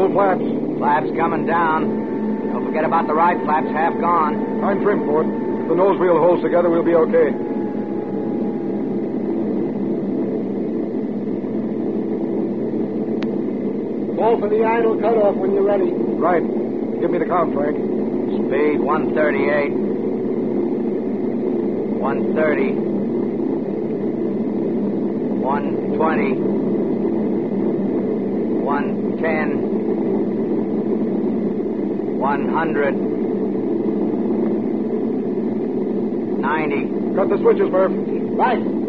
the flaps. Flaps coming down. Don't forget about the right flaps, half gone. I'm trim for it. If the nose wheel holds together, we'll be okay. Go for the idle cutoff when you're ready. Right. Give me the count, Frank. Speed 138. 130. 120. 110. 100. 90. Cut the switches, Murph. Right.